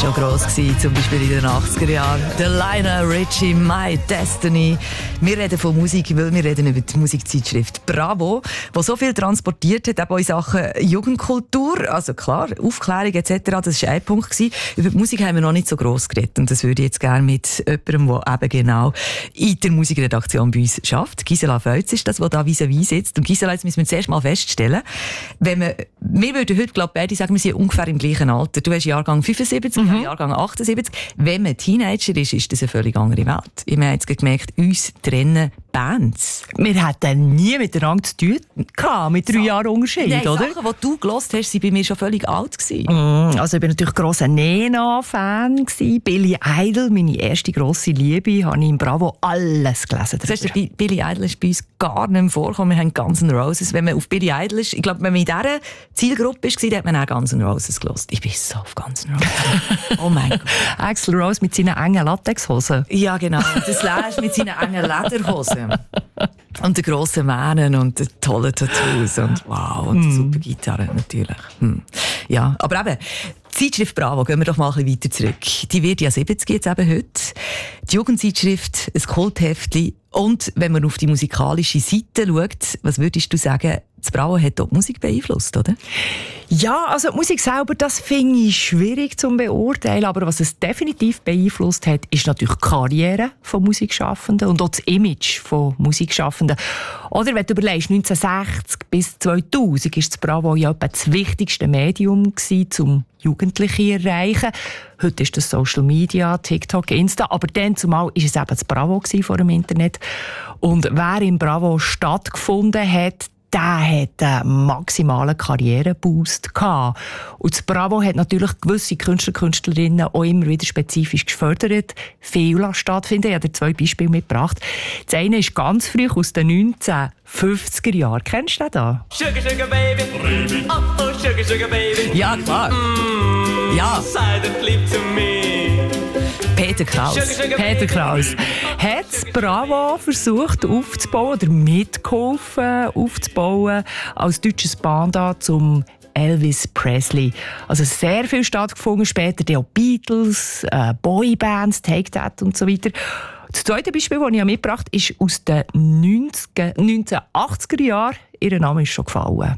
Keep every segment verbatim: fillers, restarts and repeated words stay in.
schon gross gewesen, zum Beispiel in den achtziger Jahren. Der Lionel Richie, My Destiny. Wir reden von Musik, weil wir reden über die Musikzeitschrift Bravo, die so viel transportiert hat, auch in Sachen Jugendkultur. Also klar, Aufklärung et cetera. Das war ein Punkt gewesen. Über die Musik haben wir noch nicht so gross geredet. Und das würde ich jetzt gerne mit jemandem, der eben genau in der Musikredaktion bei uns schafft. Gisela Feutz ist das, die da vis-à-vis sitzt. Und Gisela, jetzt müssen wir zuerst mal feststellen, wenn wir, wir würden heute, glaube ich, beide sagen, wir sind ungefähr im gleichen Alter. Du hast Jahrgang fünfundsiebzig, mhm. Jahrgang achtundsiebzig. Wenn man Teenager ist, ist das eine völlig andere Welt. Ich habe jetzt gemerkt, uns trennen Bands. Wir hatten nie miteinander zu tun gehabt, mit drei so. Jahren Unterschied, Nein, oder? Sachen, die du gehört hast, waren bei mir schon völlig alt gewesen. Mm, also ich war natürlich grosser Nena-Fan. Billy Idol, meine erste grosse Liebe, habe ich in Bravo alles gelesen. Das heißt, Billy Idol ist bei uns gar nicht mehr vorgekommen. Wir haben Guns N' Roses. Wenn man auf Billy Idol ist, ich glaube, wenn man in dieser Zielgruppe war, dann hat man auch Guns N' Roses gehört. Ich bin so auf Guns N' Roses. Oh mein Gott. Axl Rose mit seinen engen Latexhosen. Ja, genau. Das Slash mit seinen engen Lederhosen. Und den grossen Mähnen und den tollen Tattoos und wow, und die mm. super Gitarre natürlich. Hm. Ja, aber eben, die Zeitschrift Bravo, gehen wir doch mal ein bisschen weiter zurück. Die wird ja siebzig jetzt eben heute. Die Jugendzeitschrift, ein Kultheftchen. Und wenn man auf die musikalische Seite schaut, was würdest du sagen, das Bravo hat dort die Musik beeinflusst, oder? Ja, also die Musik selber, das finde ich schwierig zu beurteilen, aber was es definitiv beeinflusst hat, ist natürlich die Karriere von Musikschaffenden und auch das Image von Musikschaffenden. Oder wenn du überlegst, neunzehnhundertsechzig bis zweitausend war das Bravo ja etwa das wichtigste Medium gewesen, um Jugendliche zu erreichen. Heute ist das Social Media, TikTok, Insta, aber dann zumal war es eben das Bravo vor dem Internet. Und wer im Bravo stattgefunden hat, der hat einen maximalen Karriereboost gehabt. Und das Bravo hat natürlich gewisse Künstler, Künstlerinnen auch immer wieder spezifisch gefördert. Viel stattfinden. Ich habe dir zwei Beispiele mitgebracht. Das eine ist ganz früh aus den neunzehnhundertfünfziger Jahren. Kennst du den da? Sugar, sugar, baby. Oh, oh, sugar, sugar, baby. Ja, klar. Mm, ja. Silently to me. Peter Kraus. Peter Kraus hat das Bravo versucht aufzubauen oder mitgeholfen aufzubauen als deutsches Band zum Elvis Presley. Also sehr viel stattgefunden, später die Beatles, äh, Boybands, Take That und so weiter. Das zweite Beispiel, das ich mitgebracht habe, ist aus den neunzehnhundertachtziger Jahren. Ihr Name ist schon gefallen.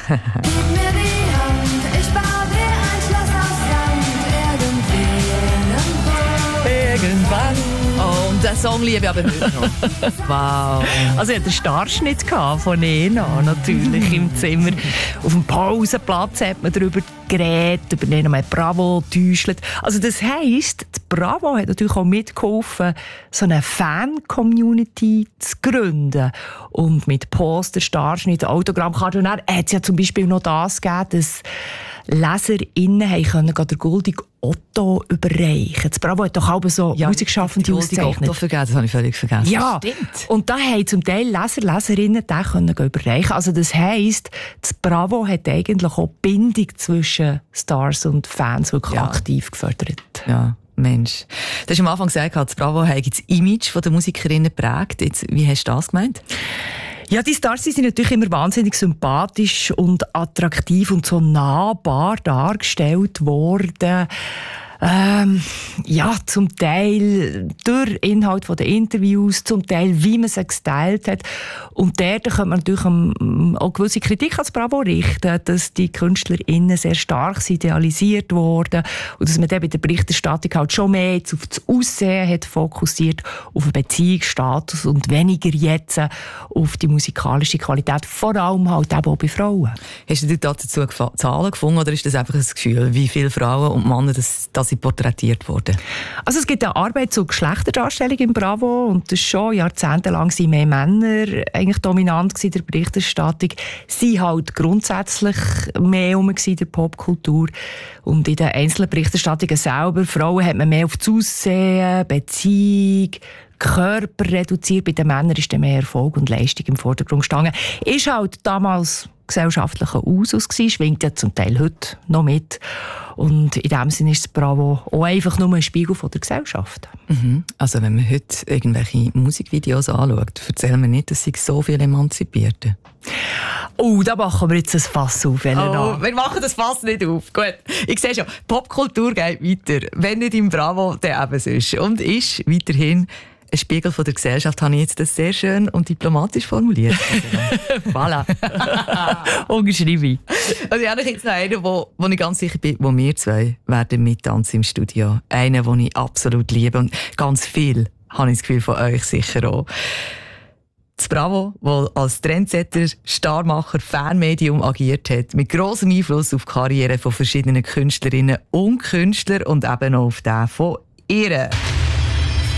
Irgendwann. Oh, und den Song liebe ich aber nicht noch. Wow. Also ich hatte den Starschnitt von Nena natürlich im Zimmer. Auf dem Pausenplatz hat man darüber geredet, über Nena mit Bravo getäuscht. Also das heisst, die Bravo hat natürlich auch mitgeholfen, so eine Fan-Community zu gründen. Und mit Poster, Starschnitt, Autogrammkarten hat es ja zum Beispiel noch das gegeben, dass LeserInnen können den Goldig Otto überreichen. Das Bravo hat doch auch so ja, Musikschaffende ausgezeichnet. Otto vergessen, das habe ich völlig vergessen. Ja, stimmt. Und da haben zum Teil Leser, Leserinnen den können überreichen. Also das heisst, das Bravo hat eigentlich auch die Bindung zwischen Stars und Fans wirklich ja. aktiv gefördert. Ja. Mensch. Du hast am Anfang gesagt, das Bravo hat das Image der Musikerinnen geprägt. Jetzt, wie hast du das gemeint? Ja, die Stars die sind natürlich immer wahnsinnig sympathisch und attraktiv und so nahbar dargestellt worden. Ähm, ja, zum Teil durch Inhalt der Interviews, zum Teil wie man sie gestylt hat. Und dort kann man natürlich auch gewisse Kritik ans Bravo richten, dass die KünstlerInnen sehr stark idealisiert wurden und dass man dann bei der Berichterstattung halt schon mehr jetzt auf das Aussehen hat fokussiert, auf den Beziehungsstatus und weniger jetzt auf die musikalische Qualität, vor allem halt eben auch bei Frauen. Hast du dazu Zahlen gefunden oder ist das einfach ein Gefühl, wie viele Frauen und Männer das, das sie porträtiert wurden? Also es gibt eine Arbeit zur Geschlechterdarstellung im Bravo und das schon jahrzehntelang sind mehr Männer eigentlich dominant in der Berichterstattung. Sie halt grundsätzlich mehr um in der Popkultur und in den einzelnen Berichterstattungen selber. Frauen hat man mehr auf das Aussehen, Beziehung, Körper reduziert. Bei den Männern ist dann mehr Erfolg und Leistung im Vordergrund gestanden. Ist halt damals gesellschaftlichen Usus gewesen, schwingt ja zum Teil heute noch mit. Und in dem Sinne ist das Bravo auch einfach nur ein Spiegel von der Gesellschaft. Mhm. Also wenn man heute irgendwelche Musikvideos anschaut, erzählen wir nicht, dass sie so viel emanzipiert. Oh, da machen wir jetzt ein Fass auf. Oh, wir machen das Fass nicht auf. Gut, ich sehe schon, Popkultur geht weiter. Wenn nicht im Bravo, dann eben sonst. Und ist weiterhin ein Spiegel von der Gesellschaft, habe ich jetzt das sehr schön und diplomatisch formuliert. Voilà. Ungeschrieben. Also ich habe jetzt noch einen, wo, wo ich ganz sicher bin, wo wir zwei werden mittanzen im Studio. Einen, den ich absolut liebe und ganz viel, habe ich das Gefühl, von euch sicher auch. Das Bravo, das als Trendsetter, Starmacher, Fanmedium agiert hat, mit grossem Einfluss auf die Karriere von verschiedenen Künstlerinnen und Künstlern und eben auch auf den von ihr.